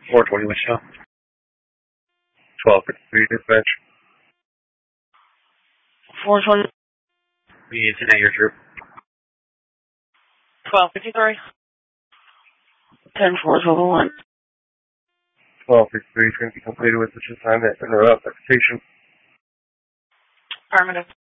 420 Michelle. 1253 dispatch. 420. We need to know your troop. 1253. 10-4-12-1. 1253 is going to be completed with this assignment. Interrupt execution. Affirmative.